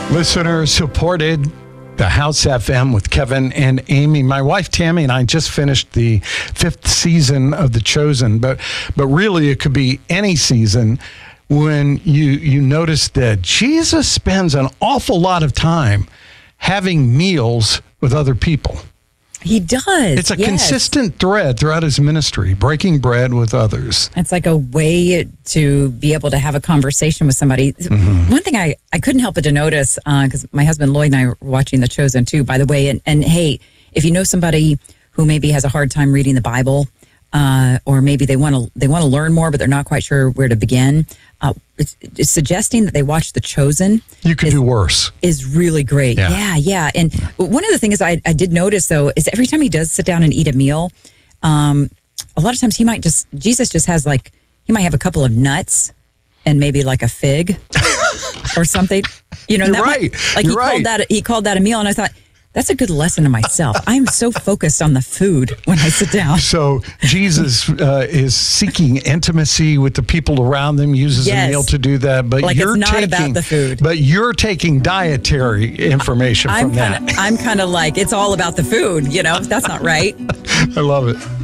Listener supported the House FM with Kevin and Amy. My wife Tammy and I just finished the 5th season of The Chosen, but really it could be any season when you notice that Jesus spends an awful lot of time having meals with other people. He does. It's a consistent thread throughout his ministry, breaking bread with others. It's like a way to be able to have a conversation with somebody. Mm-hmm. One thing I couldn't help but to notice, because my husband Lloyd and I were watching The Chosen too, by the way, and hey, if you know somebody who maybe has a hard time reading the Bible, or maybe they want to learn more, but they're not quite sure where to begin, it's suggesting that they watch The Chosen. You could do worse. Is really great. Yeah. And one of the things I did notice, though, is every time he does sit down and eat a meal, a lot of times Jesus just has he might have a couple of nuts and maybe like a fig or something. You know, You're right. He called that a meal, and I thought, that's a good lesson to myself. I'm so focused on the food when I sit down. So Jesus is seeking intimacy with the people around them, uses a meal to do that. But it's not about the food. But you're taking dietary information from that. I'm kind of like, it's all about the food. You know, that's not right. I love it.